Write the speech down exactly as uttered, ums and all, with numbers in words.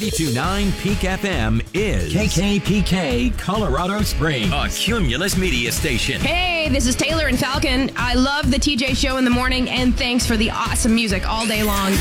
ninety-two point nine Peak F M is K K P K, Colorado Springs. a Cumulus media station. Hey, this is Taylor and Falcon. I love the T J Show in the morning, and thanks for the awesome music all day long.